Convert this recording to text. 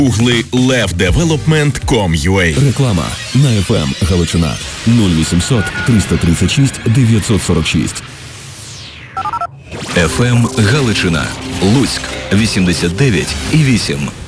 Гугли levdevelopment.com.ua. Реклама на FM Галичина 0800 336 946. FM Галичина. Луцьк 89,8.